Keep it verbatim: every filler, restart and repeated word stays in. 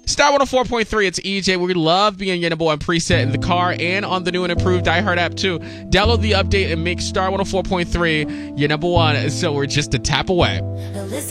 Star one oh four point three, it's E J. We love being your number one preset in the car and on the new and improved iHeart app, too. Download the update and make Star one oh four point three your number one, so we're just a tap away.